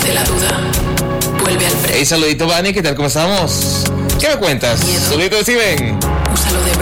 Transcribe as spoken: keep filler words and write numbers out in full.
de la duda. Vuelve al presente. Hey, saludito, Vani, ¿qué tal? ¿Cómo estamos? ¿Qué me cuentas? Miedo. Saludito, Steven. Úsalo de